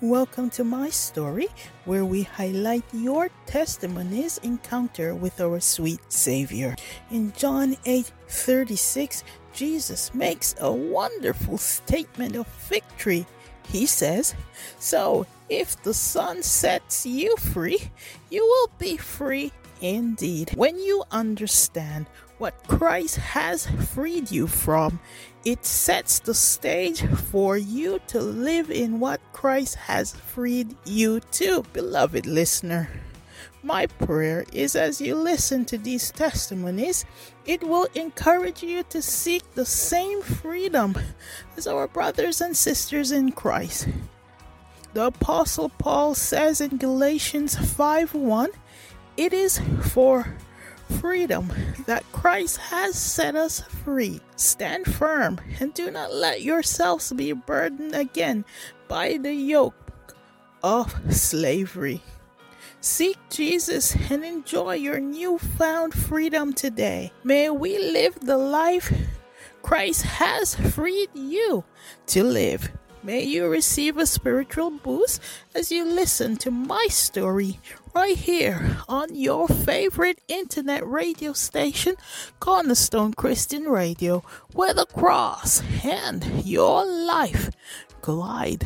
Welcome to my story, where we highlight your testimony's encounter with our sweet Savior. In John 8:36, Jesus makes a wonderful statement of victory. He says, "So, if the Son sets you free, you will be free indeed." When you understand what Christ has freed you from, it sets the stage for you to live in what Christ has freed you to. Beloved listener, my prayer is as you listen to these testimonies, it will encourage you to seek the same freedom as our brothers and sisters in Christ. The Apostle Paul says in Galatians 5:1, it is for freedom that Christ has set us free. Stand firm and do not let yourselves be burdened again by the yoke of slavery. Seek Jesus and enjoy your newfound freedom today. May we live the life Christ has freed you to live. May you receive a spiritual boost as you listen to my story right here on your favorite internet radio station, Cornerstone Christian Radio, where the cross and your life collide.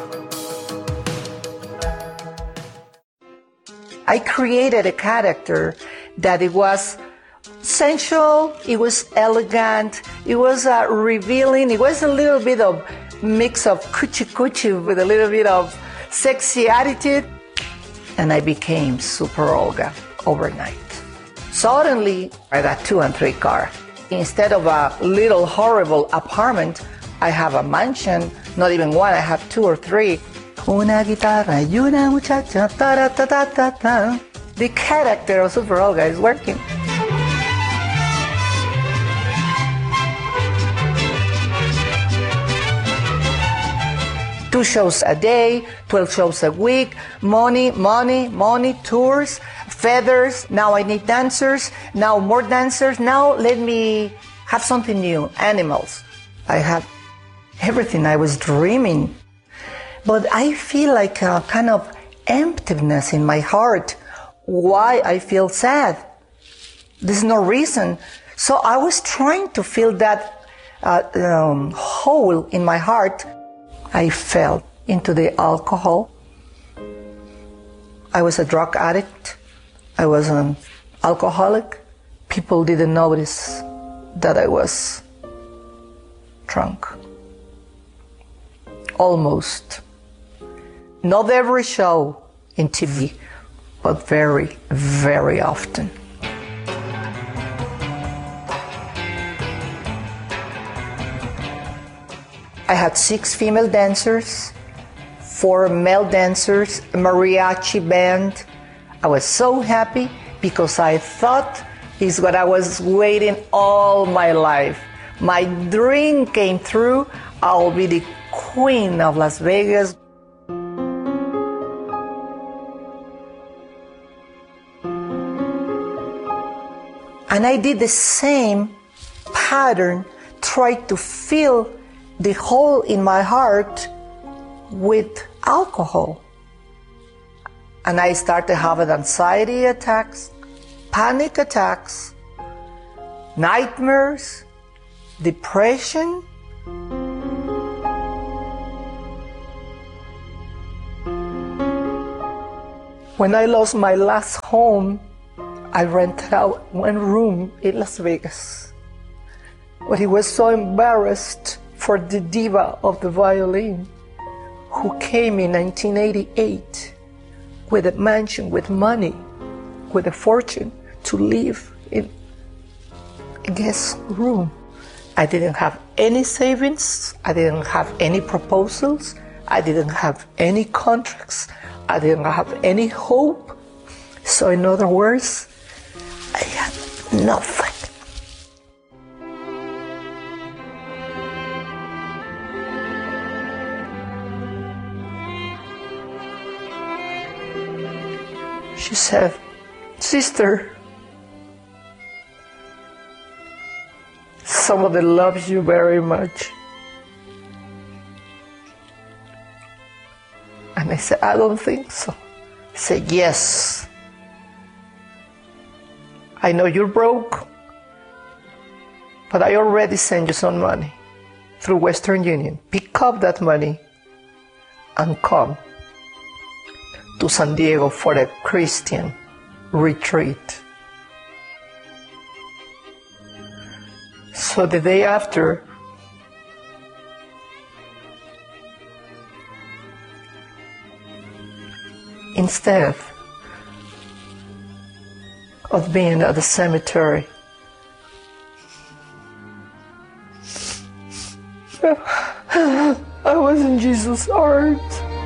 I created a character that it was sensual, it was elegant, it was revealing, it was a little bit of mix of coochie with a little bit of sexy attitude, and I became Super Olga overnight. Suddenly, I got 2 and 3 car. Instead of a little horrible apartment, I have a mansion, not even one, I have 2 or 3. Una guitarra y una muchacha, ta ta ta ta ta. The character of Super Olga is working. Two shows a day, 12 shows a week, money, tours, feathers. Now I need dancers, now more dancers. Now let me have something new, animals. I have everything I was dreaming. But I feel like a kind of emptiness in my heart. Why I feel sad? There's no reason. So I was trying to fill that hole in my heart. I fell into the alcohol. I was a drug addict. I was an alcoholic. People didn't notice that I was drunk. Almost. Not every show in TV, but very, very often. I had 6 female dancers, 4 male dancers, a mariachi band. I was so happy because I thought it's what I was waiting all my life. My dream came true. I'll be the queen of Las Vegas. And I did the same pattern, tried to fill the hole in my heart with alcohol. And I started having anxiety attacks, panic attacks, nightmares, depression. When I lost my last home, I rented out 1 room in Las Vegas. But he was so embarrassed for the diva of the violin who came in 1988 with a mansion, with money, with a fortune to live in a guest room. I didn't have any savings. I didn't have any proposals. I didn't have any contracts. I didn't have any hope. So in other words, I had nothing. She said, "Sister, somebody loves you very much. And I said, I don't think so. He said, yes. I know you're broke, but I already sent you some money through Western Union. Pick up that money and come to San Diego for a Christian retreat. So the day after, instead of being at the cemetery, I was in Jesus' arms.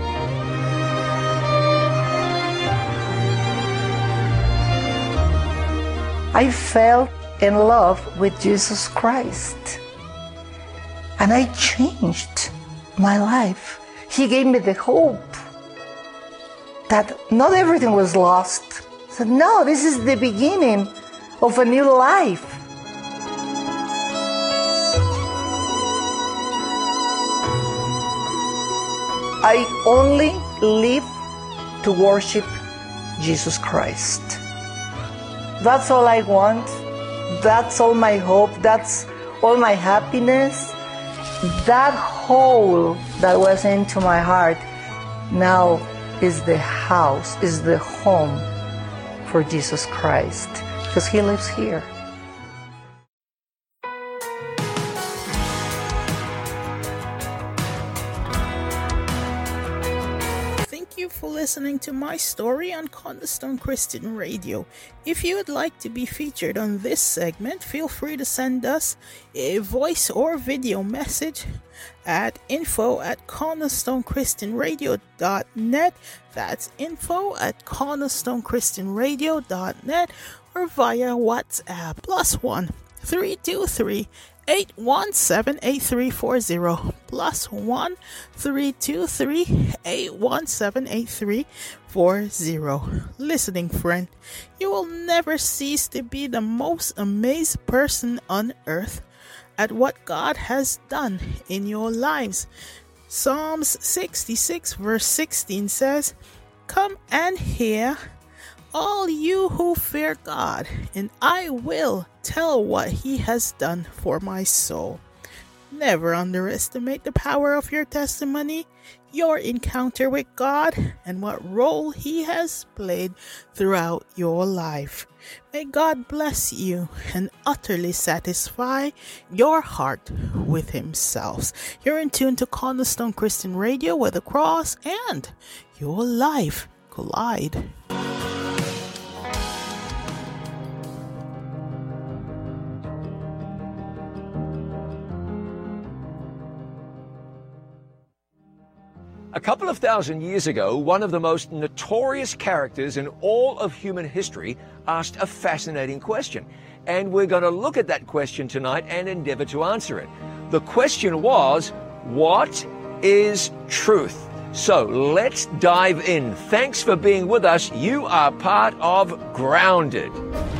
I fell in love with Jesus Christ, and I changed my life. He gave me the hope that not everything was lost. So no, this is the beginning of a new life. I only live to worship Jesus Christ. That's all I want. That's all my hope. That's all my happiness. That hole that was into my heart now is the house, is the home for Jesus Christ, because He lives here. Thank you for listening to my story on Cornerstone Christian Radio. If you would like to be featured on this segment, feel free to send us a voice or video message at info@cornerstonechristianradio.net. That's info@cornerstonechristianradio.net, or via WhatsApp +1 323 817-8340 +1 323 817-8340. Listening friend, you will never cease to be the most amazed person on earth at what God has done in your lives. Psalms 66 verse 16 says, "Come and hear, all you who fear God, and I will tell what He has done for my soul." Never underestimate the power of your testimony, your encounter with God, and what role He has played throughout your life. May God bless you and utterly satisfy your heart with Himself. You're in tune to Cornerstone Christian Radio, where the cross and your life collide. A couple of thousand years ago, one of the most notorious characters in all of human history asked a fascinating question. And we're going to look at that question tonight and endeavor to answer it. The question was, what is truth? So let's dive in. Thanks for being with us. You are part of Grounded.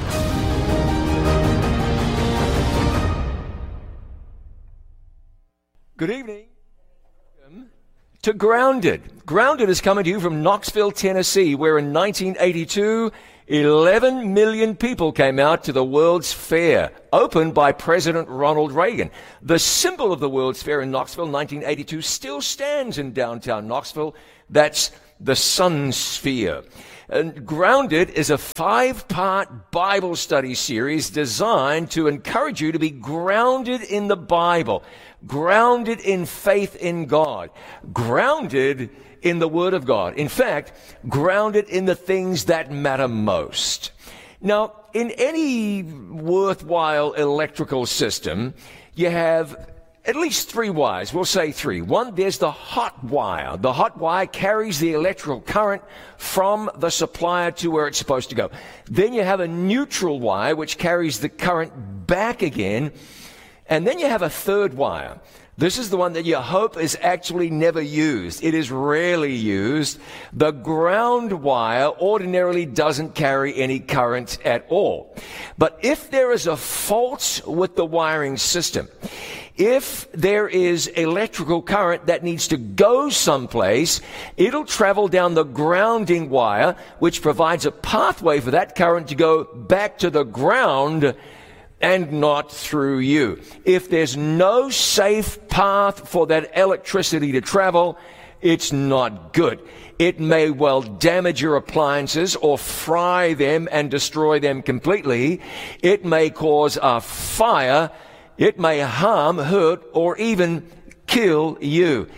Good evening. To Grounded. Grounded is coming to you from Knoxville, Tennessee, where in 1982, 11 million people came out to the World's Fair, opened by President Ronald Reagan. The symbol of the World's Fair in Knoxville, 1982, still stands in downtown Knoxville. That's the Sun Sphere. And Grounded is a 5-part Bible study series designed to encourage you to be grounded in the Bible, grounded in faith in God, grounded in the Word of God. In fact, grounded in the things that matter most. Now, in any worthwhile electrical system, you have at least 3 wires. We'll say 3. One, there's the hot wire. The hot wire carries the electrical current from the supplier to where it's supposed to go. Then you have a neutral wire, which carries the current back again. And then you have a third wire. This is the one that you hope is actually never used. It is rarely used. The ground wire ordinarily doesn't carry any current at all. But if there is a fault with the wiring system, If there is electrical current that needs to go someplace, it'll travel down the grounding wire, which provides a pathway for that current to go back to the ground and not through you. If there's no safe path for that electricity to travel, it's not good. It may well damage your appliances or fry them and destroy them completely. It may cause a fire. It may harm, hurt, or even kill you.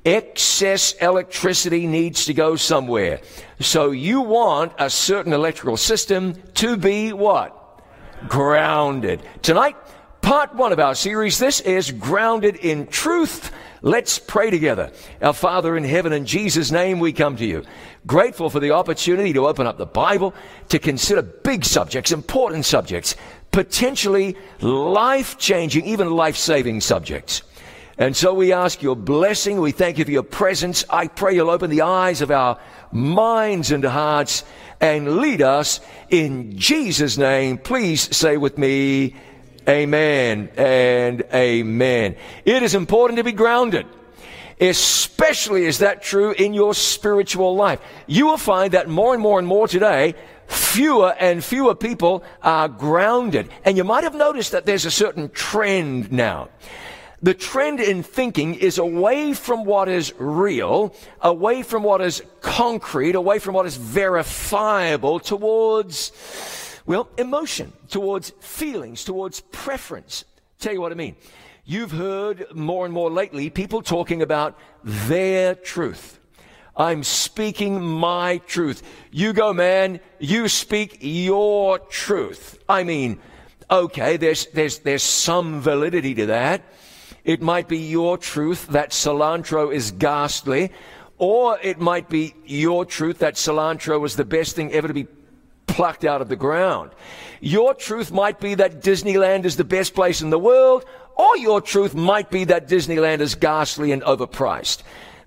Excess electricity needs to go somewhere. So you want a certain electrical system to be what? Grounded. Tonight, part 1 of our series. This is Grounded in Truth. Let's pray together. Our Father in heaven, in Jesus' name we come to you. Grateful for the opportunity to open up the Bible, to consider big subjects, important subjects, potentially life-changing, even life-saving subjects. And so we ask your blessing. We thank you for your presence. I pray you'll open the eyes of our minds and hearts and lead us in Jesus' name. Please say with me, amen and amen. It is important to be grounded. Especially is that true in your spiritual life. You will find that more and more today, fewer and fewer people are grounded. And you might have noticed that there's a certain trend now. The trend in thinking is away from what is real, away from what is concrete, away from what is verifiable towards, well, emotion, towards feelings, towards preference. Tell you what I mean. You've heard more and more lately people talking about their truth. I'm speaking my truth. You go, man, you speak your truth. I mean, okay, there's some validity to that. It might be your truth that cilantro is ghastly, or it might be your truth that cilantro is the best thing ever to be plucked out of the ground. Your truth might be that Disneyland is the best place in the world, or your truth might be that Disneyland is ghastly and overpriced.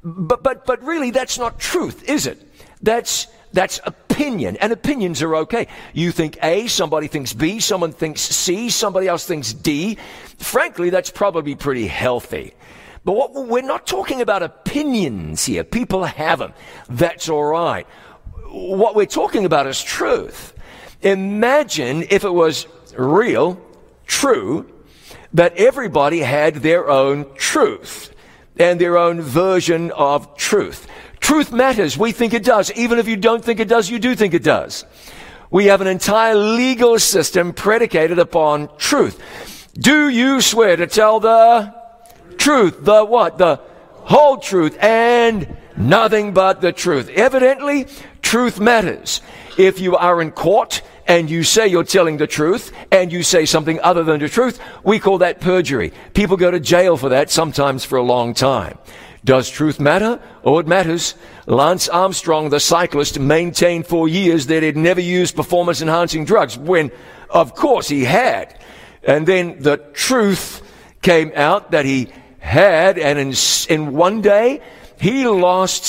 But really, that's not truth, is it? That's opinion, and opinions are okay. You think A, somebody thinks B, someone thinks C, somebody else thinks D. Frankly, that's probably pretty healthy. But we're not talking about opinions here. People have them. That's all right. What we're talking about is truth. Imagine if it was real, true, that everybody had their own truth and their own version of truth. Truth matters. We think it does. Even if you don't think it does, you do think it does. We have an entire legal system predicated upon truth. Do you swear to tell the truth? The what? The whole truth and nothing but the truth. Evidently, truth matters. If you are in court and you say you're telling the truth and you say something other than the truth, we call that perjury. People go to jail for that, sometimes for a long time. Does truth matter? Oh, it matters. Lance Armstrong, the cyclist, maintained for years that he'd never used performance-enhancing drugs, when, of course, he had. And then the truth came out that he had, and in one day, he lost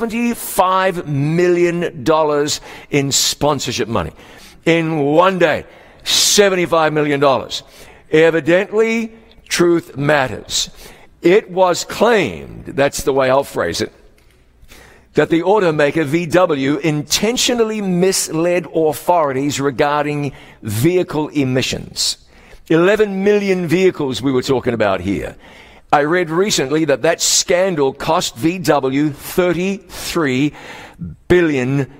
$75 million in sponsorship money. In one day, $75 million. Evidently, truth matters. It was claimed, that's the way I'll phrase it, that the automaker VW intentionally misled authorities regarding vehicle emissions. 11 million vehicles we were talking about here. I read recently that scandal cost VW $33 billion.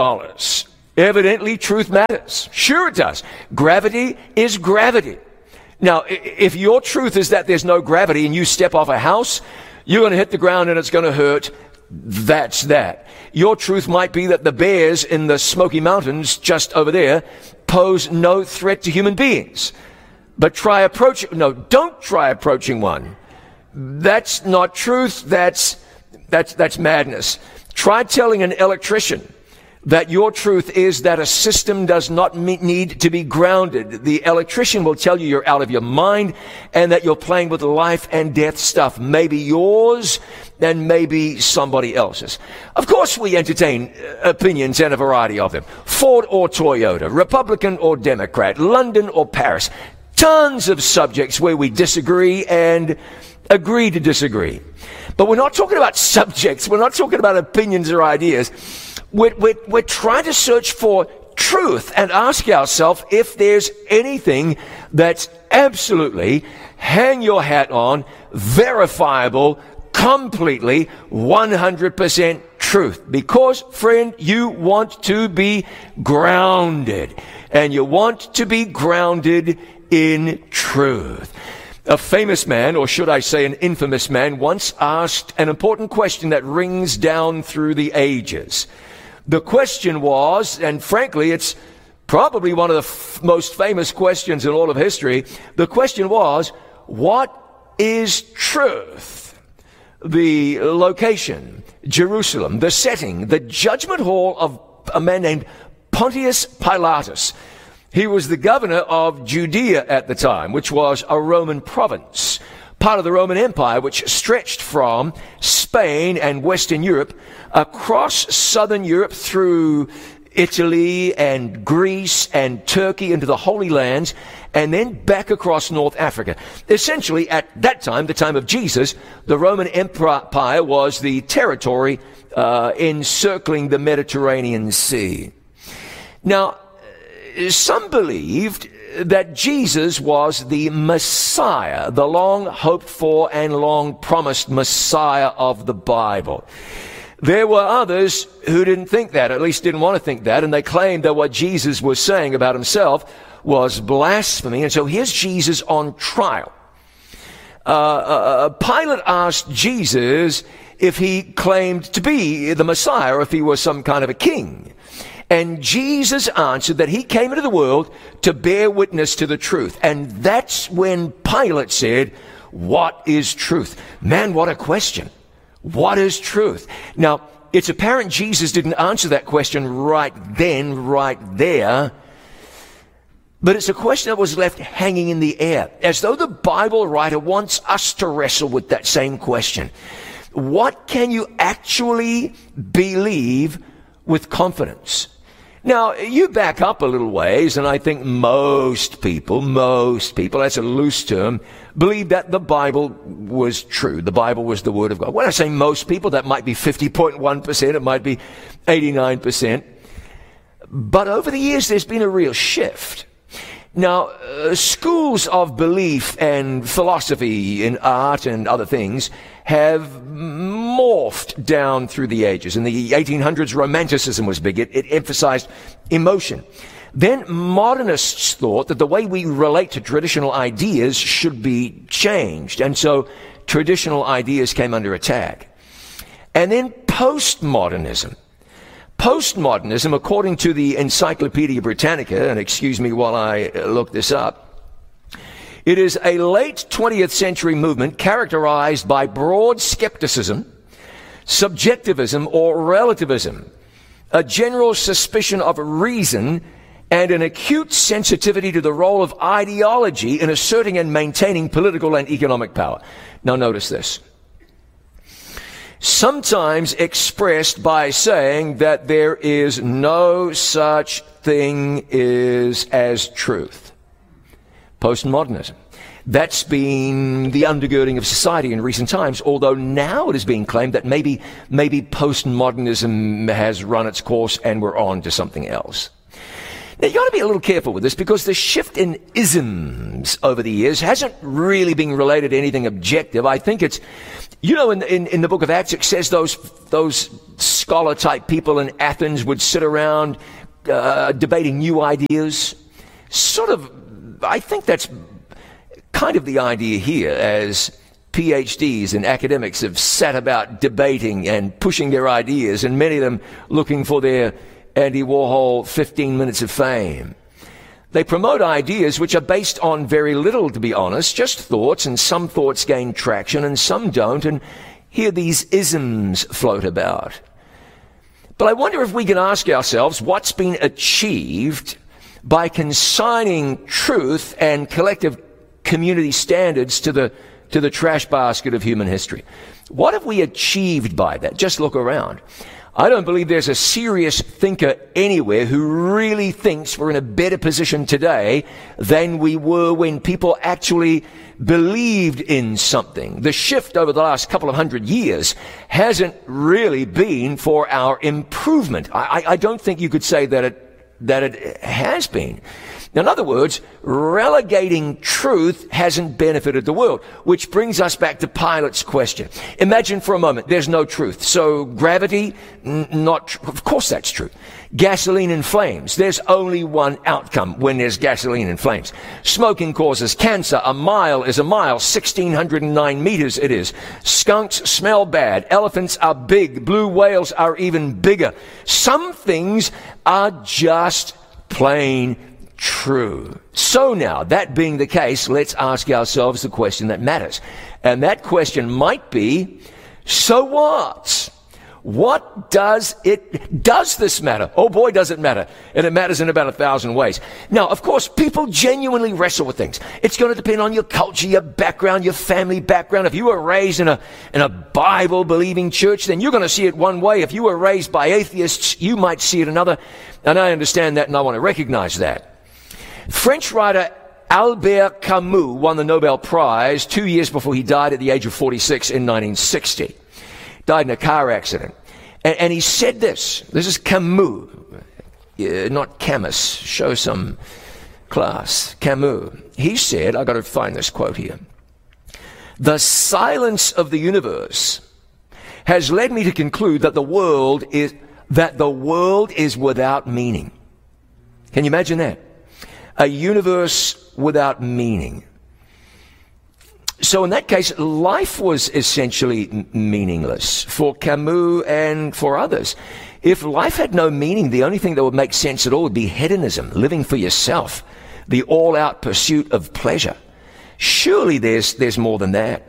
Evidently, truth matters. Sure it does. Gravity is gravity. Now, if your truth is that there's no gravity and you step off a house, you're going to hit the ground and it's going to hurt, that's that. Your truth might be that the bears in the Smoky Mountains just over there pose no threat to human beings. But don't try approaching one. That's not truth. That's madness. Try telling an electrician that your truth is that a system does not need to be grounded. The electrician will tell you you're out of your mind and that you're playing with life and death stuff. Maybe yours and maybe somebody else's. Of course we entertain opinions and a variety of them. Ford or Toyota, Republican or Democrat, London or Paris. tons of subjects where we disagree and agree to disagree. But we're not talking about subjects. We're not talking about opinions or ideas. We're trying to search for truth and ask ourselves if there's anything that's absolutely, hang your hat on, verifiable, completely 100% truth. Because, friend, you want to be grounded. And you want to be grounded in truth. A famous man, or should I say an infamous man, once asked an important question that rings down through the ages. The question was, and frankly, it's probably one of the most famous questions in all of history. The question was, what is truth? The location, Jerusalem. The setting, the judgment hall of a man named Pontius Pilatus. He was the governor of Judea at the time, which was a Roman province, part of the Roman Empire, which stretched from Spain and Western Europe across southern Europe through Italy and Greece and Turkey into the Holy Lands, and then back across North Africa. Essentially, at that time, the time of Jesus, the Roman Empire was the territory encircling the Mediterranean Sea. Now, some believed that Jesus was the Messiah, the long hoped for and long promised Messiah of the Bible. There were others who didn't think that, at least didn't want to think that, and they claimed that what Jesus was saying about himself was blasphemy. And so here's Jesus on trial. Pilate asked Jesus if he claimed to be the Messiah or if he was some kind of a king. And Jesus answered that he came into the world to bear witness to the truth. And that's when Pilate said, what is truth? Man, what a question. What is truth? Now, it's apparent Jesus didn't answer that question right then, right there. But it's a question that was left hanging in the air, as though the Bible writer wants us to wrestle with that same question. What can you actually believe with confidence? Now, you back up a little ways, and I think most people, that's a loose term, believe that the Bible was true. The Bible was the Word of God. When I say most people, that might be 50.1%, it might be 89%. But over the years, there's been a real shift. Now, schools of belief and philosophy in art and other things have morphed down through the ages. In the 1800s, Romanticism was big. It emphasized emotion. Then modernists thought that the way we relate to traditional ideas should be changed. And so traditional ideas came under attack. And then postmodernism. Postmodernism, according to the Encyclopedia Britannica, and excuse me while I look this up, it is a late 20th century movement characterized by broad skepticism, subjectivism or relativism, a general suspicion of reason, and an acute sensitivity to the role of ideology in asserting and maintaining political and economic power. Now notice this. Sometimes expressed by saying that there is no such thing as truth. Postmodernism. That's been the undergirding of society in recent times, although now it is being claimed that maybe postmodernism has run its course and we're on to something else. Now, you got to be a little careful with this because the shift in isms over the years hasn't really been related to anything objective. I think it's, you know, in the book of Acts, it says those scholar-type people in Athens would sit around debating new ideas. Sort of, I think that's kind of the idea here, as PhDs and academics have sat about debating and pushing their ideas, and many of them looking for their Andy Warhol 15 minutes of fame. They promote ideas which are based on very little, to be honest, just thoughts, and some thoughts gain traction and some don't, and here these isms float about. But I wonder if we can ask ourselves what's been achieved by consigning truth and collective community standards to the trash basket of human history. What have we achieved by that? Just look around. I don't believe there's a serious thinker anywhere who really thinks we're in a better position today than we were when people actually believed in something. The shift over the last couple of 100 years hasn't really been for our improvement. I don't think you could say that it has been. In other words, relegating truth hasn't benefited the world, which brings us back to Pilate's question. Imagine for a moment there's no truth. So gravity, of course that's true. Gasoline in flames, there's only one outcome when there's gasoline in flames. Smoking causes cancer. A mile is a mile. 1,609 meters it is. Skunks smell bad. Elephants are big. Blue whales are even bigger. Some things are just plain true. So now, that being the case, let's ask ourselves the question that matters. And that question might be, so what? What does this matter? Oh boy, does it matter. And it matters in about 1,000 ways. Now, of course, people genuinely wrestle with things. It's going to depend on your culture, your background, your family background. If you were raised in a Bible-believing church, then you're going to see it one way. If you were raised by atheists, you might see it another. And I understand that and I want to recognize that. French writer Albert Camus won the Nobel Prize 2 years before he died at the age of 46 in 1960. Died in a car accident. And he said this. This is Camus, not Camus. Show some class. Camus. He said, I've got to find this quote here. The silence of the universe has led me to conclude that the world is without meaning. Can you imagine that? A universe without meaning. So in that case, life was essentially meaningless for Camus and for others. If life had no meaning, the only thing that would make sense at all would be hedonism, living for yourself, the all-out pursuit of pleasure. Surely there's more than that.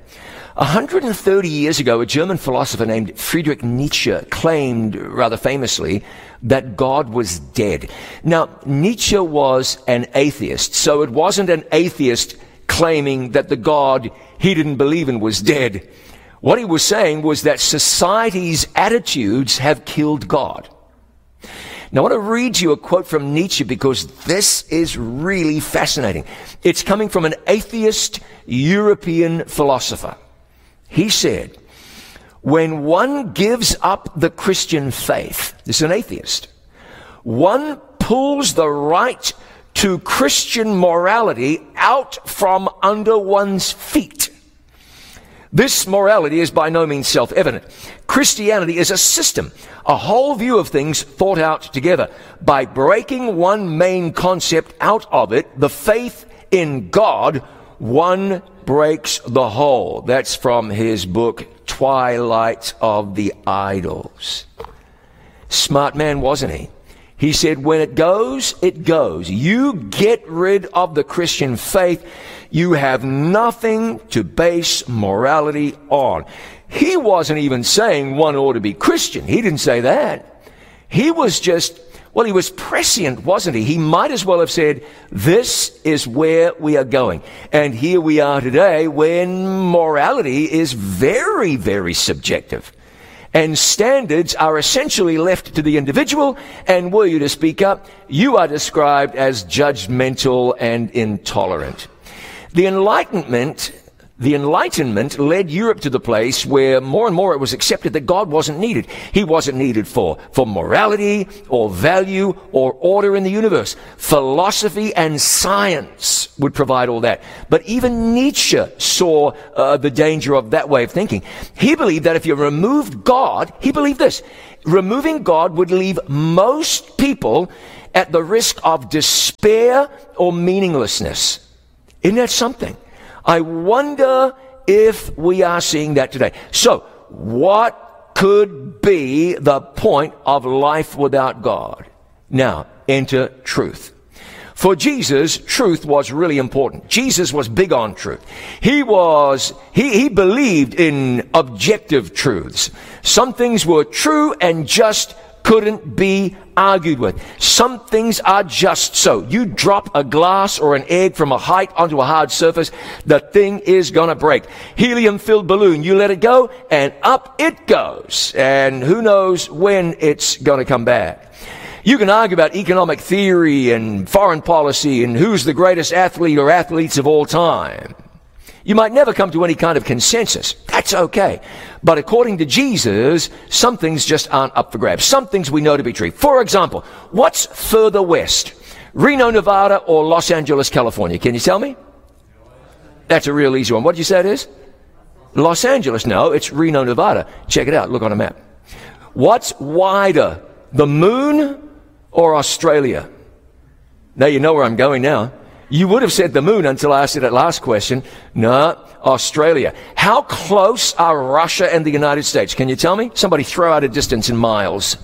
130 years ago, a German philosopher named Friedrich Nietzsche claimed, rather famously, that God was dead. Now, Nietzsche was an atheist, so it wasn't an atheist claiming that the God he didn't believe in was dead. What he was saying was that society's attitudes have killed God. Now, I want to read you a quote from Nietzsche because this is really fascinating. It's coming from an atheist European philosopher. He said, when one gives up the Christian faith, this is an atheist, one pulls the right to Christian morality out from under one's feet. This morality is by no means self-evident. Christianity is a system, a whole view of things thought out together. By breaking one main concept out of it, the faith in God, one breaks the whole. That's from his book, Twilight of the Idols. Smart man, wasn't he? He said, when it goes, it goes. You get rid of the Christian faith, you have nothing to base morality on. He wasn't even saying one ought to be Christian. He didn't say that. He was just, he was prescient, wasn't he? He might as well have said, this is where we are going. And here we are today when morality is very, very subjective. And standards are essentially left to the individual, and were you to speak up, you are described as judgmental and intolerant. The Enlightenment led Europe to the place where more and more it was accepted that God wasn't needed. He wasn't needed for morality or value or order in the universe. Philosophy and science would provide all that. But even Nietzsche saw the danger of that way of thinking. He believed that if you removed God, he believed this, removing God would leave most people at the risk of despair or meaninglessness. Isn't that something? I wonder if we are seeing that today. So, what could be the point of life without God? Now, enter truth. For Jesus, truth was really important. Jesus was big on truth. He believed in objective truths. Some things were true and just couldn't be argued with. Some things are just so. You drop a glass or an egg from a height onto a hard surface, the thing is going to break. Helium-filled balloon, you let it go, and up it goes. And who knows when it's going to come back. You can argue about economic theory and foreign policy and who's the greatest athlete or athletes of all time. You might never come to any kind of consensus. That's okay. But according to Jesus, some things just aren't up for grabs. Some things we know to be true. For example, what's further west? Reno, Nevada, or Los Angeles, California? Can you tell me? That's a real easy one. What did you say it is? Los Angeles. No, it's Reno, Nevada. Check it out. Look on a map. What's wider, the moon or Australia? Now you know where I'm going now. You would have said the moon until I asked you that last question. No, Australia. How close are Russia and the United States? Can you tell me? Somebody throw out a distance in miles.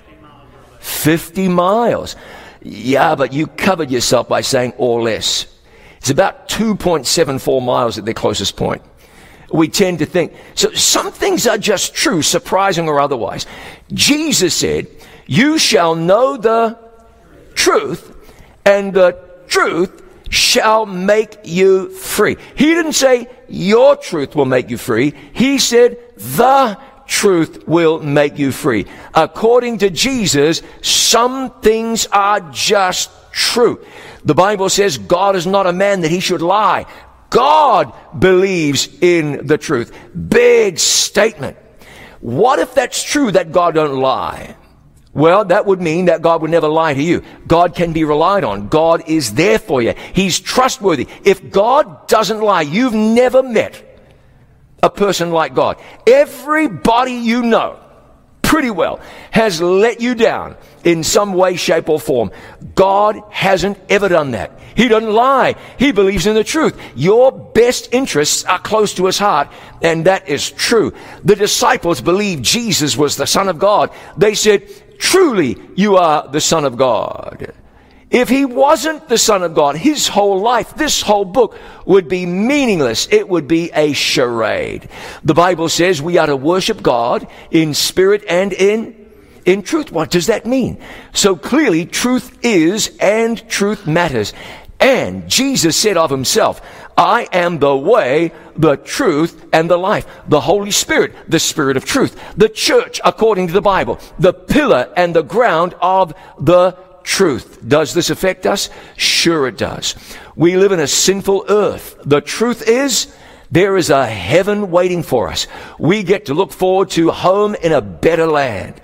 50 miles. Yeah, but you covered yourself by saying or less. It's about 2.74 miles at their closest point. We tend to think. So some things are just true, surprising or otherwise. Jesus said, you shall know the truth, and the truth shall make you free. He didn't say your truth will make you free. He said the truth will make you free. According to Jesus, some things are just true. The Bible says God is not a man that he should lie. God believes in the truth. Big statement. What if that's true that God don't lie? Well, that would mean that God would never lie to you. God can be relied on. God is there for you. He's trustworthy. If God doesn't lie, you've never met a person like God. Everybody you know pretty well has let you down in some way, shape, or form. God hasn't ever done that. He doesn't lie. He believes in the truth. Your best interests are close to his heart, and that is true. The disciples believed Jesus was the Son of God. They said, truly, you are the Son of God. If he wasn't the Son of God, his whole life, this whole book would be meaningless. It would be a charade. The Bible says we are to worship God in spirit and in truth. What does that mean? So clearly, truth is and truth matters. And Jesus said of himself, I am the way, the truth, and the life. The Holy Spirit, the Spirit of truth. The church, according to the Bible, the pillar and the ground of the truth. Does this affect us? Sure it does. We live in a sinful earth. The truth is, there is a heaven waiting for us. We get to look forward to home in a better land.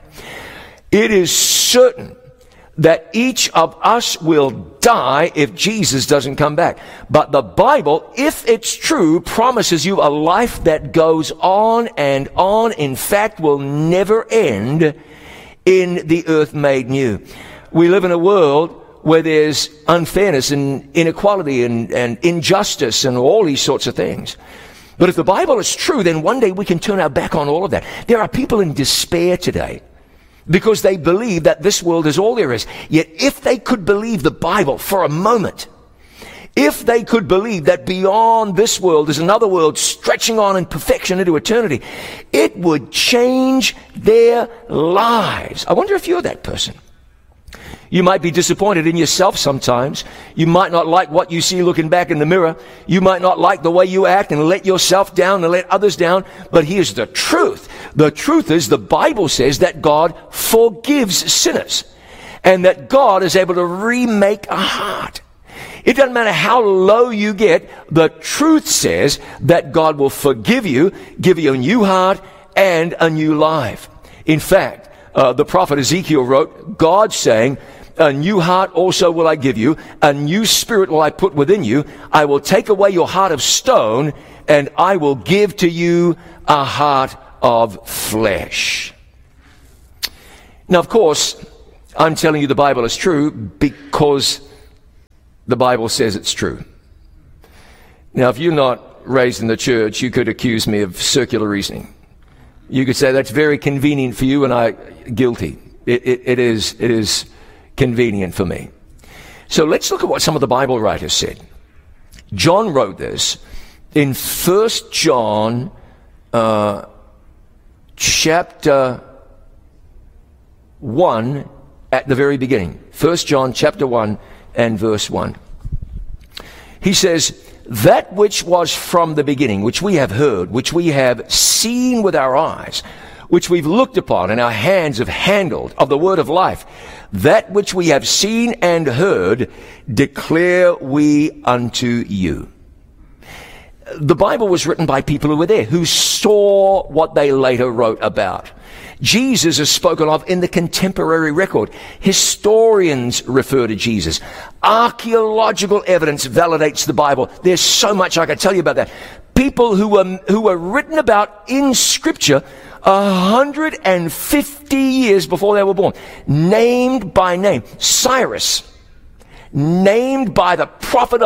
It is certain that each of us will die if Jesus doesn't come back. But the Bible, if it's true, promises you a life that goes on and on, in fact, will never end in the earth made new. We live in a world where there's unfairness and inequality and injustice and all these sorts of things. But if the Bible is true, then one day we can turn our back on all of that. There are people in despair today because they believe that this world is all there is. Yet if they could believe the Bible for a moment, if they could believe that beyond this world is another world stretching on in perfection into eternity, it would change their lives. I wonder if you're that person. You might be disappointed in yourself sometimes. You might not like what you see looking back in the mirror. You might not like the way you act and let yourself down and let others down. But here's the truth. The truth is the Bible says that God forgives sinners and that God is able to remake a heart. It doesn't matter how low you get. The truth says that God will forgive you, give you a new heart and a new life. In fact, the prophet Ezekiel wrote, God saying, a new heart also will I give you, a new spirit will I put within you. I will take away your heart of stone, and I will give to you a heart of flesh. Now, of course, I'm telling you the Bible is true because the Bible says it's true. Now, if you're not raised in the church, you could accuse me of circular reasoning. You could say that's very convenient for you, and I'm guilty. It is convenient for me. So let's look at what some of the Bible writers said. John wrote this in 1 John chapter 1 at the very beginning. 1 John chapter 1 and verse 1. He says, that which was from the beginning, which we have heard, which we have seen with our eyes, which we've looked upon and our hands have handled of the word of life, that which we have seen and heard, declare we unto you. The Bible was written by people who were there, who saw what they later wrote about. Jesus is spoken of in the contemporary record. Historians refer to Jesus. Archaeological evidence validates the Bible. There's so much I could tell you about that. People who were written about in Scripture 150 years before they were born, named by name. Cyrus, named by the prophet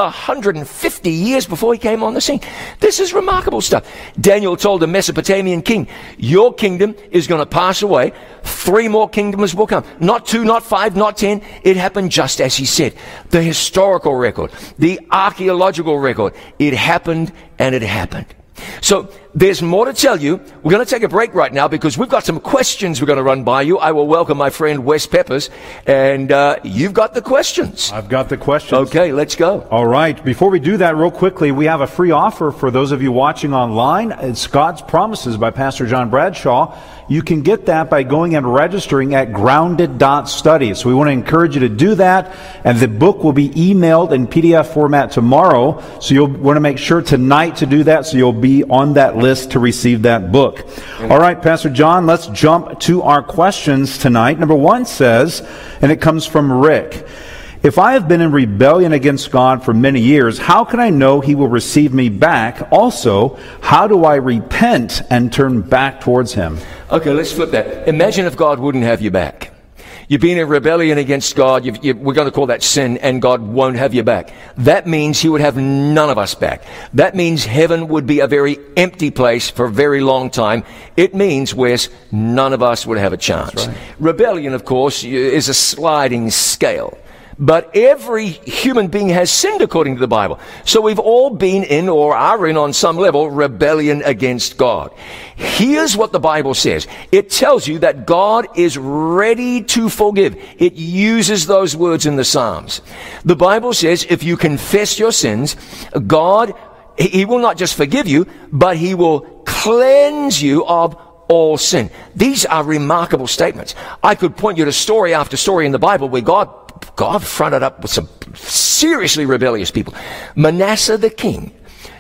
150 years before he came on the scene. This is remarkable stuff. Daniel told the Mesopotamian king, your kingdom is going to pass away. 3 more kingdoms will come. Not 2, not 5, not 10. It happened just as he said. The historical record, the archaeological record, it happened and it happened. So there's more to tell you. We're going to take a break right now because we've got some questions we're going to run by you. I will welcome my friend Wes Peppers, and you've got the questions. I've got the questions. Okay, let's go. All right. Before we do that, real quickly, we have a free offer for those of you watching online. It's God's Promises by Pastor John Bradshaw. You can get that by going and registering at grounded.study. So we want to encourage you to do that, and the book will be emailed in PDF format tomorrow. So you'll want to make sure tonight to do that, so you'll be on that list to receive that book. All right, Pastor John, let's jump to our questions tonight. Number 1 says, and it comes from Rick, if I have been in rebellion against God for many years, how can I know He will receive me back? Also, how do I repent and turn back towards Him? Okay, let's flip that. Imagine if God wouldn't have you back. You've been in rebellion against God. We're going to call that sin, and God won't have you back. That means He would have none of us back. That means heaven would be a very empty place for a very long time. It means, Wes, none of us would have a chance. That's right. Rebellion, of course, is a sliding scale. But every human being has sinned according to the Bible. So we've all been in, or are in on some level, rebellion against God. Here's what the Bible says. It tells you that God is ready to forgive. It uses those words in the Psalms. The Bible says if you confess your sins, God, He will not just forgive you, but He will cleanse you of all sin. These are remarkable statements. I could point you to story after story in the Bible where God fronted up with some seriously rebellious people. Manasseh the king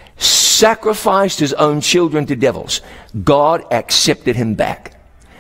sacrificed his own children to devils. God accepted him back.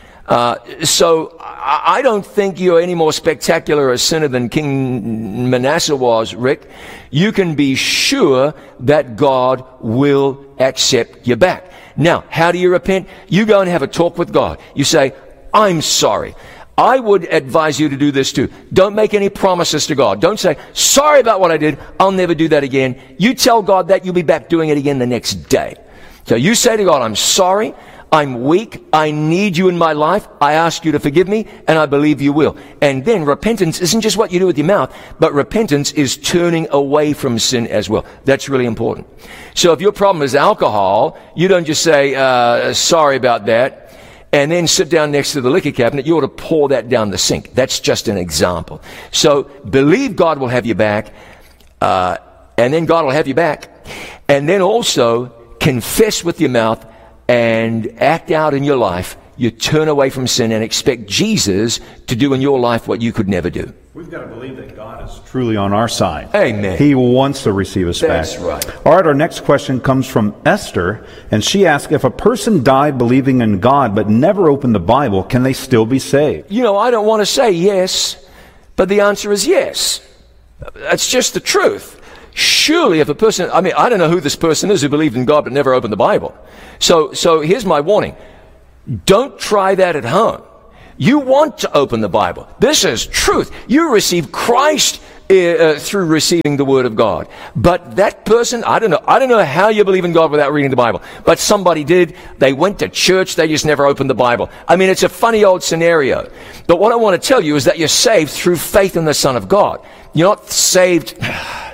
So I don't think you're any more spectacular a sinner than King Manasseh was, Rick. You can be sure that God will accept you back. Now, how do you repent? You go and have a talk with God. You say, I'm sorry. I would advise you to do this too. Don't make any promises to God. Don't say, sorry about what I did. I'll never do that again. You tell God that, you'll be back doing it again the next day. So you say to God, I'm sorry. I'm weak. I need you in my life. I ask you to forgive me, and I believe you will. And then repentance isn't just what you do with your mouth, but repentance is turning away from sin as well. That's really important. So if your problem is alcohol, you don't just say, sorry about that, and then sit down next to the liquor cabinet. You ought to pour that down the sink. That's just an example. So believe God will have you back, and then God will have you back. And then also confess with your mouth and act out in your life. You turn away from sin and expect Jesus to do in your life what you could never do. We've got to believe that God is truly on our side. Amen. He wants to receive us back. That's right. All right, our next question comes from Esther, and she asks, if a person died believing in God but never opened the Bible, can they still be saved? You know, I don't want to say yes, but the answer is yes. That's just the truth. Surely if a person, I don't know who this person is who believed in God but never opened the Bible. So here's my warning. Don't try that at home. You want to open the Bible. This is truth. You receive Christ through receiving the Word of God. But that person, I don't know how you believe in God without reading the Bible. But somebody did. They went to church. They just never opened the Bible. It's a funny old scenario. But what I want to tell you is that you're saved through faith in the Son of God. You're not saved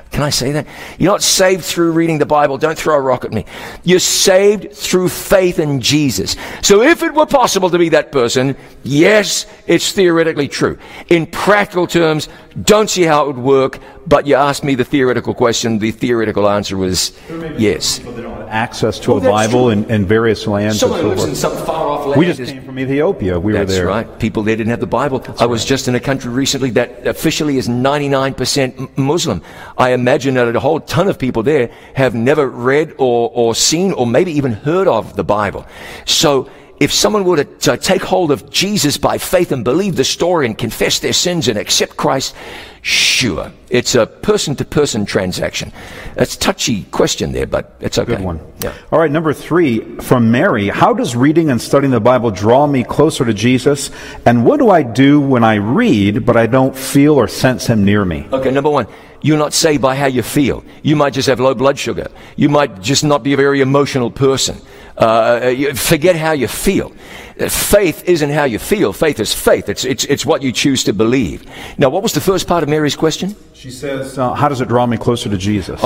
Can I say that? You're not saved through reading the Bible. Don't throw a rock at me. You're saved through faith in Jesus. So if it were possible to be that person, yes, it's theoretically true. In practical terms, don't see how it would work, but you asked me the theoretical question. The theoretical answer was yes. People that don't have access to a Bible in various lands. Someone and who so lives forth. in some far-off land. We just came from Ethiopia. We were there. That's right. People there didn't have the Bible. I was just in a country recently that officially is 99% Muslim. I imagine that a whole ton of people there have never read or seen or maybe even heard of the Bible. So if someone were to take hold of Jesus by faith and believe the story and confess their sins and accept Christ, sure, it's a person-to-person transaction. That's a touchy question there, but it's okay. Good one. Yeah. All right, number 3 from Mary. How does reading and studying the Bible draw me closer to Jesus? And what do I do when I read, but I don't feel or sense him near me? Okay, number 1, you're not saved by how you feel. You might just have low blood sugar. You might just not be a very emotional person. Forget how you feel. Faith isn't how you feel. Faith is faith. It's what you choose to believe. Now, what was the first part of Mary's question? She says, how does it draw me closer to Jesus?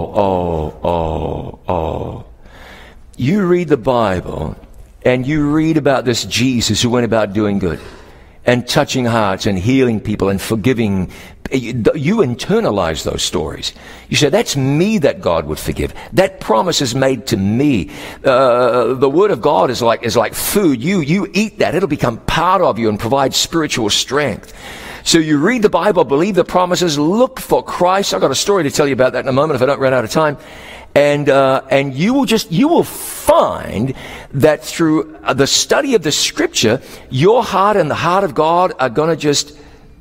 You read the Bible, and you read about this Jesus who went about doing good and touching hearts and healing people and forgiving. You internalize those stories. You say, that's me that God would forgive. That promise is made to me. The Word of God is like food. You eat that. It'll become part of you and provide spiritual strength. So you read the Bible, believe the promises, look for Christ. I've got a story to tell you about that in a moment if I don't run out of time. And you will find that through the study of the Scripture, your heart and the heart of God are going to just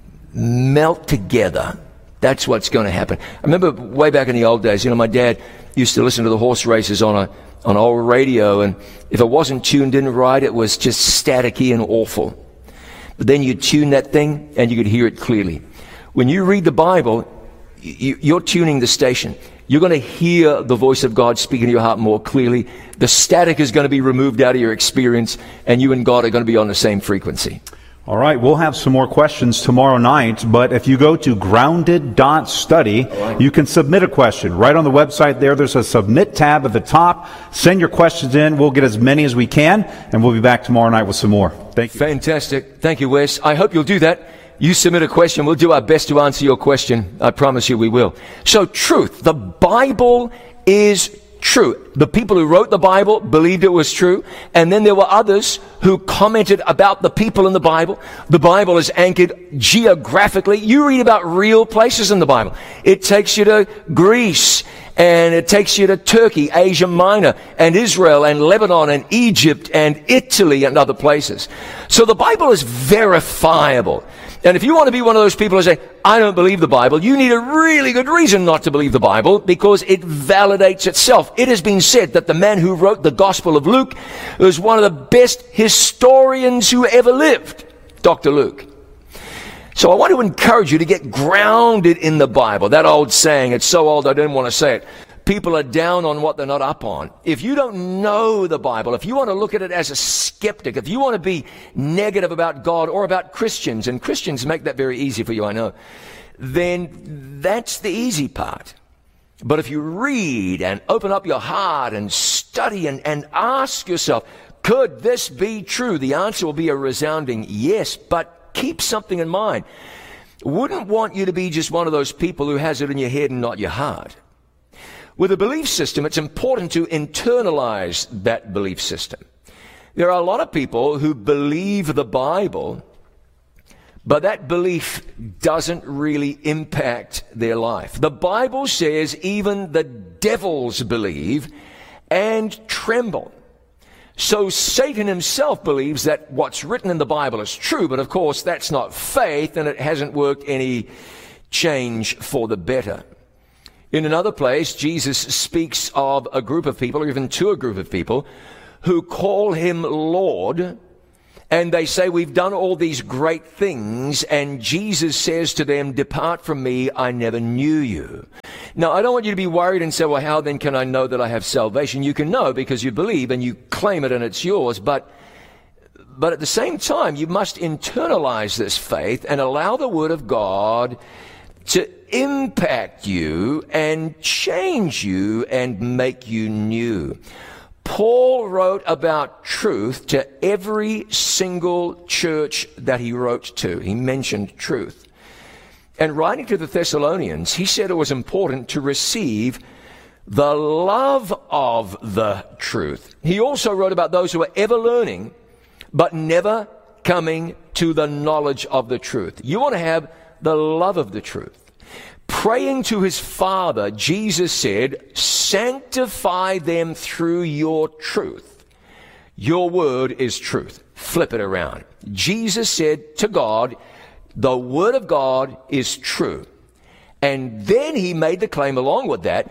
melt together. That's what's going to happen. I remember way back in the old days, my dad used to listen to the horse races on old radio, and if it wasn't tuned in right, it was just staticky and awful. But then you tune that thing, and you could hear it clearly. When you read the Bible, you're tuning the station. You're going to hear the voice of God speaking to your heart more clearly. The static is going to be removed out of your experience, and you and God are going to be on the same frequency. All right, we'll have some more questions tomorrow night, but if you go to grounded.study, you can submit a question. Right on the website there's a submit tab at the top. Send your questions in. We'll get as many as we can, and we'll be back tomorrow night with some more. Thank you. Fantastic. Thank you, Wes. I hope you'll do that. You submit a question. We'll do our best to answer your question. I promise you we will. So, truth. The Bible is true. The people who wrote the Bible believed it was true, and then there were others who commented about the people in the Bible. The Bible is anchored geographically. You read about real places in the Bible. It takes you to Greece, and it takes you to Turkey, Asia Minor, and Israel, and Lebanon, and Egypt, and Italy, and other places. So the Bible is verifiable. And if you want to be one of those people who say, I don't believe the Bible, you need a really good reason not to believe the Bible, because it validates itself. It has been said that the man who wrote the Gospel of Luke was one of the best historians who ever lived, Dr. Luke. So I want to encourage you to get grounded in the Bible. That old saying, it's so old I didn't want to say it. People are down on what they're not up on. If you don't know the Bible, if you want to look at it as a skeptic, if you want to be negative about God or about Christians, and Christians make that very easy for you, I know, then that's the easy part. But if you read and open up your heart and study and ask yourself, could this be true? The answer will be a resounding yes, but keep something in mind. Wouldn't want you to be just one of those people who has it in your head and not your heart. With a belief system, it's important to internalize that belief system. There are a lot of people who believe the Bible, but that belief doesn't really impact their life. The Bible says even the devils believe and tremble. So Satan himself believes that what's written in the Bible is true, but of course that's not faith, and it hasn't worked any change for the better. In another place, Jesus speaks of a group of people, or even to a group of people, who call him Lord, and they say, we've done all these great things, and Jesus says to them, depart from me, I never knew you. Now, I don't want you to be worried and say, well, how then can I know that I have salvation? You can know because you believe and you claim it and it's yours, but at the same time, you must internalize this faith and allow the Word of God to impact you and change you and make you new. Paul wrote about truth to every single church that he wrote to. He mentioned truth. And writing to the Thessalonians, he said it was important to receive the love of the truth. He also wrote about those who are ever learning, but never coming to the knowledge of the truth. You want to have the love of the truth. Praying to his Father, Jesus said, sanctify them through your truth. Your word is truth. Flip it around. Jesus said to God, the word of God is true. And then he made the claim along with that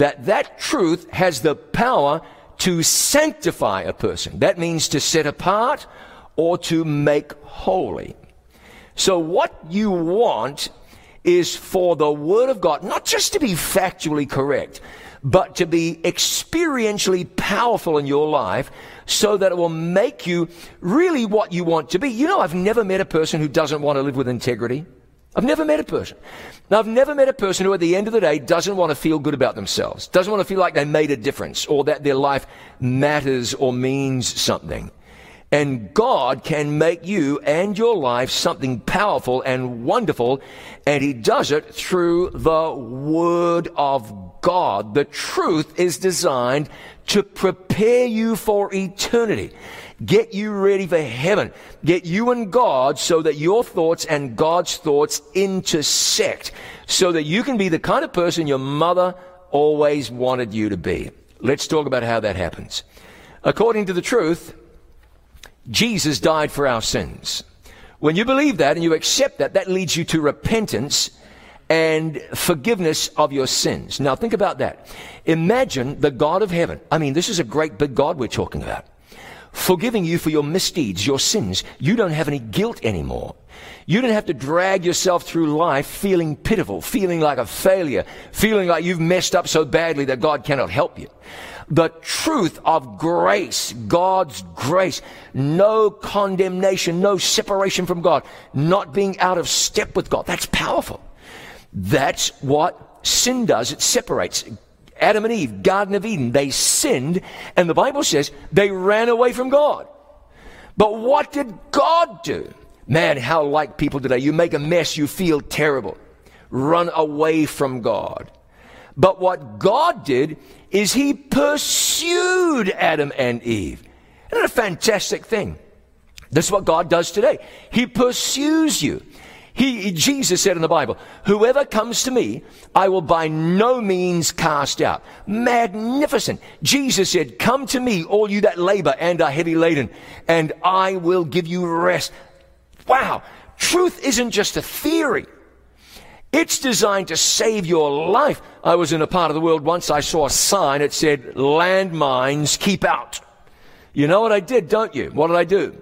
truth has the power to sanctify a person. That means to set apart or to make holy. So what you want is for the Word of God not just to be factually correct, but to be experientially powerful in your life so that it will make you really what you want to be. You know, I've never met a person who doesn't want to live with integrity. I've never met a person. Now, I've never met a person who at the end of the day doesn't want to feel good about themselves, doesn't want to feel like they made a difference or that their life matters or means something. And God can make you and your life something powerful and wonderful, and he does it through the Word of God. The truth is designed to prepare you for eternity, get you ready for heaven, get you and God so that your thoughts and God's thoughts intersect, so that you can be the kind of person your mother always wanted you to be. Let's talk about how that happens. According to the truth, Jesus died for our sins. When you believe that and you accept that, that leads you to repentance and forgiveness of your sins. Now think about that. Imagine the God of heaven. I mean, this is a great big God we're talking about. Forgiving you for your misdeeds, your sins. You don't have any guilt anymore. You don't have to drag yourself through life feeling pitiful, feeling like a failure, feeling like you've messed up so badly that God cannot help you. The truth of grace, God's grace, no condemnation, no separation from God, not being out of step with God. That's powerful. That's what sin does. It separates. Adam and Eve, Garden of Eden, they sinned, and the Bible says they ran away from God. But what did God do? Man, how like people today. You make a mess, you feel terrible. Run away from God. But what God did is he pursued Adam and Eve. Isn't that a fantastic thing? That's what God does today. He pursues you. Jesus said in the Bible, whoever comes to me, I will by no means cast out. Magnificent. Jesus said, come to me, all you that labor and are heavy laden, and I will give you rest. Wow. Truth isn't just a theory. It's designed to save your life. I was in a part of the world once, I saw a sign, it said, landmines, keep out. You know what I did, don't you? What did I do?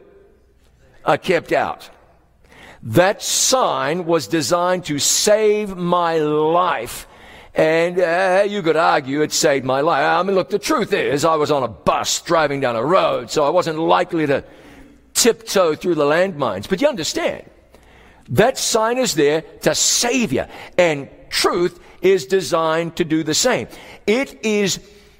I kept out. That sign was designed to save my life. And you could argue it saved my life. I mean, look, the truth is I was on a bus driving down a road, so I wasn't likely to tiptoe through the landmines. But you understand, that sign is there to save you. And truth is designed to do the same. It is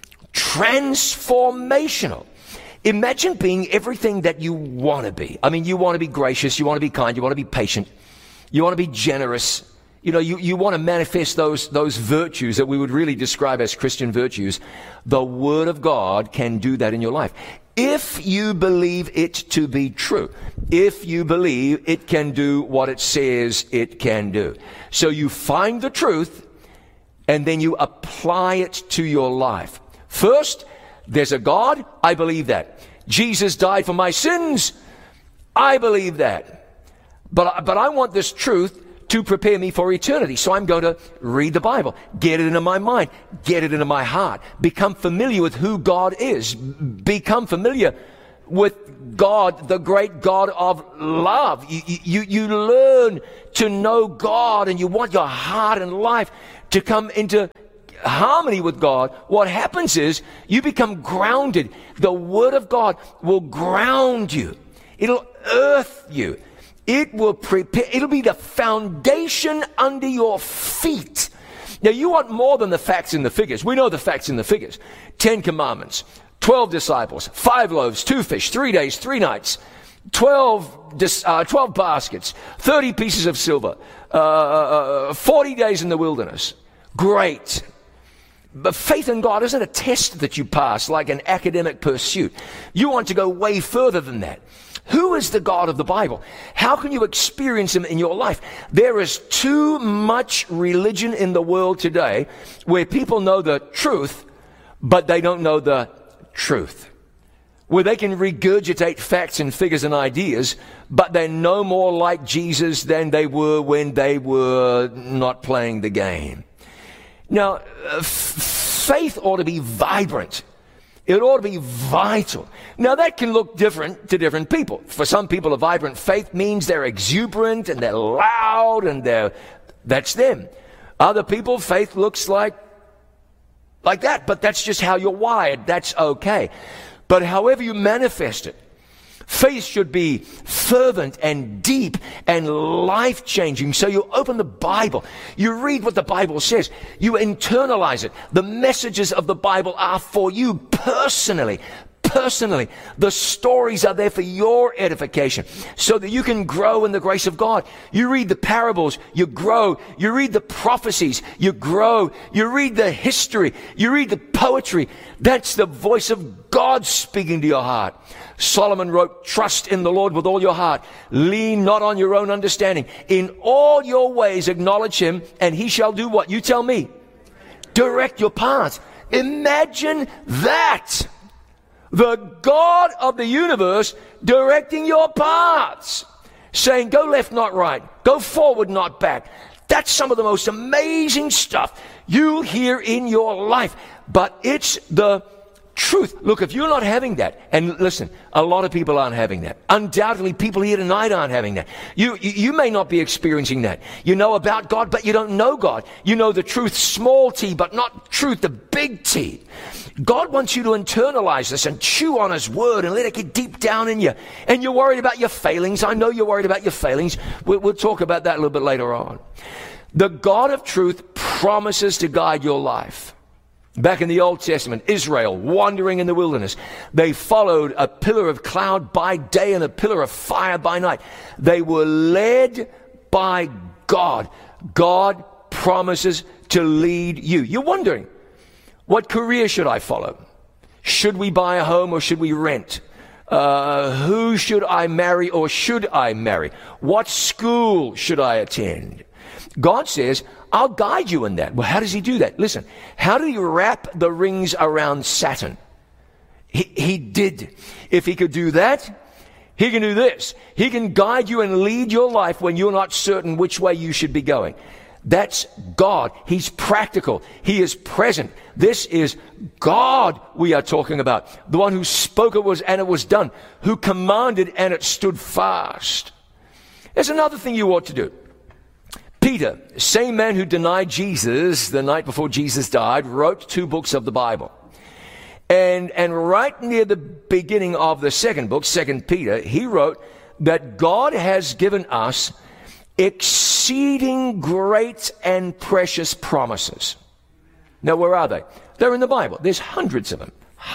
transformational. Imagine being everything that you want to be. I mean, you want to be gracious, you want to be kind, you want to be patient, you want to be generous. You know, you want to manifest those virtues that we would really describe as Christian virtues. The Word of God can do that in your life. If you believe it to be true, if you believe it can do what it says it can do. So you find the truth and then you apply it to your life. First, there's a God. I believe that. Jesus died for my sins. I believe that. But I want this truth to prepare me for eternity. So I'm going to read the Bible, get it into my mind, get it into my heart, become familiar with who God is, become familiar with God, the great God of love. You learn to know God, and you want your heart and life to come into harmony with God. What happens is you become grounded. The Word of God will ground you. It'll earth you. It will prepare, it'll be the foundation under your feet. Now, you want more than the facts and the figures. We know the facts and the figures. 10 commandments, 12 disciples, 5 loaves, 2 fish, 3 days, 3 nights, 12 baskets, 30 pieces of silver, 40 days in the wilderness. Great. But faith in God isn't a test that you pass like an academic pursuit. You want to go way further than that. Who is the God of the Bible? How can you experience him in your life? There is too much religion in the world today where people know the truth, but they don't know the truth. Where they can regurgitate facts and figures and ideas, but they're no more like Jesus than they were when they were not playing the game. Now, faith ought to be vibrant. It ought to be vital. Now, that can look different to different people. For some people, a vibrant faith means they're exuberant and they're loud and that's them. Other people, faith looks like that, but that's just how you're wired. That's okay. But however you manifest it, faith should be fervent and deep and life-changing. So you open the Bible, you read what the Bible says, you internalize it. The messages of the Bible are for you personally. The stories are there for your edification so that you can grow in the grace of God. You read the parables, you grow. You read the prophecies, you grow. You read the history, you read the poetry. That's the voice of God speaking to your heart. Solomon wrote, trust in the Lord with all your heart. Lean not on your own understanding. In all your ways acknowledge him, and he shall do what? You tell me. Direct your paths. Imagine that. The God of the universe directing your paths. Saying, go left, not right. Go forward, not back. That's some of the most amazing stuff you'll hear in your life. But it's the truth. Look, if you're not having that, and listen, a lot of people aren't having that. Undoubtedly, people here tonight aren't having that. You may not be experiencing that. You know about God, but you don't know God. You know the truth, small t, but not truth, the big T. God wants you to internalize this and chew on his word and let it get deep down in you. And you're worried about your failings. I know you're worried about your failings. We'll talk about that a little bit later on. The God of truth promises to guide your life. Back in the Old Testament, Israel wandering in the wilderness, they followed a pillar of cloud by day and a pillar of fire by night. They were led by God. God promises to lead you. You're wondering, what career should I follow? Should we buy a home or should we rent? Who should I marry or should I marry? What school should I attend? God says, I'll guide you in that. Well, how does he do that? Listen, how do you wrap the rings around Saturn? He did. If he could do that, he can do this. He can guide you and lead your life when you're not certain which way you should be going. That's God. He's practical. He is present. This is God we are talking about. The one who spoke it was and it was done. Who commanded and it stood fast. There's another thing you ought to do. Peter, same man who denied Jesus the night before Jesus died, wrote 2 books of the Bible. And right near the beginning of the second book, 2 Peter, he wrote that God has given us exceeding great and precious promises. Now, where are they? They're in the Bible. There's hundreds of them,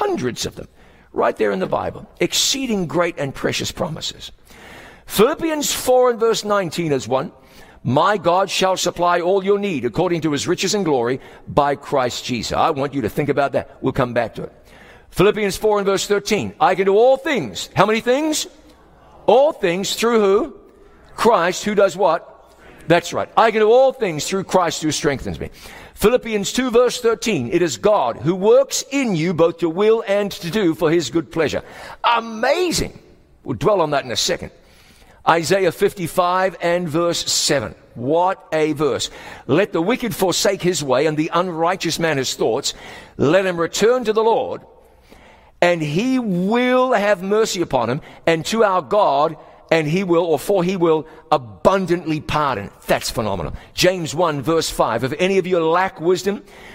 right there in the Bible. Exceeding great and precious promises. Philippians 4 and verse 19 is one. My God shall supply all your need according to his riches and glory by Christ Jesus. I want you to think about that. We'll come back to it. Philippians 4 and verse 13. I can do all things. How many things? All things through who? Christ, who does what? That's right. I can do all things through Christ who strengthens me. Philippians 2 verse 13. It is God who works in you both to will and to do for his good pleasure. Amazing. We'll dwell on that in a second. Isaiah 55 and verse 7. What a verse. Let the wicked forsake his way and the unrighteous man his thoughts. Let him return to the Lord, and he will have mercy upon him, and to our God, and he will, or for he will, abundantly pardon. That's phenomenal. James 1 verse 5. If any of you lack wisdom,